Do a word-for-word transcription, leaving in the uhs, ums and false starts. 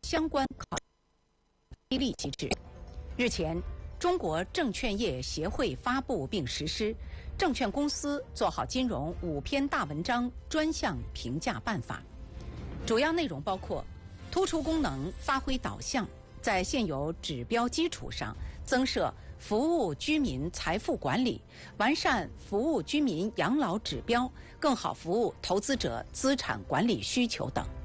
相关考激励机制。日前，中国证券业协会发布并实施《证券公司做好金融五篇大文章专项评价办法》，主要内容包括突出功能、发挥导向，在现有指标基础上增设服务居民财富管理，完善服务居民养老指标，更好服务投资者资产管理需求等。